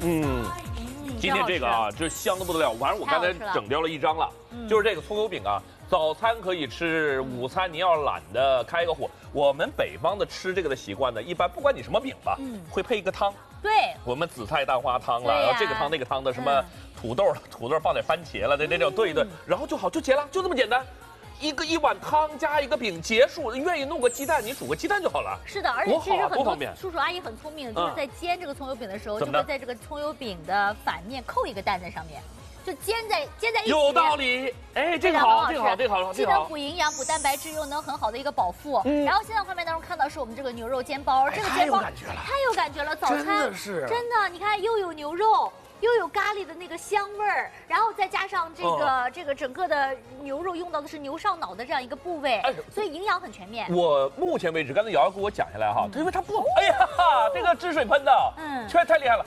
嗯，今天这个啊，这香的不得了。晚上我刚才整掉了一张了，就是这个葱油饼啊。早餐可以吃，午餐你要懒得开个火。我们北方的吃这个的习惯呢，一般不管你什么饼吧，会配一个汤。 对， 我们紫菜蛋花汤了，然后这个汤那个汤的什么土豆放点番茄了，这种炖一炖，然后就好就结了，就这么简单。一碗汤加一个饼结束，愿意弄个鸡蛋，你煮个鸡蛋就好了。 是的，而且其实很多叔叔阿姨很聪明，就是在煎这个葱油饼的时候，就会在这个葱油饼的反面扣一个蛋在上面。就煎在一起， 有道理。哎，这个好，这个好，这个好， 既能补营养、补蛋白质，又能很好的一个饱腹。然后现在画面当中看到是我们这个牛肉煎包，这个煎包太有感觉了，早餐真的，你看又有牛肉。又有咖喱的那个香味儿，然后再加上这个整个的牛肉用到的是牛上脑的这样一个部位，所以营养很全面。 我目前为止，刚才瑶瑶给我讲下来哈，因为它不，哎呀，这个汁水喷的，太厉害了。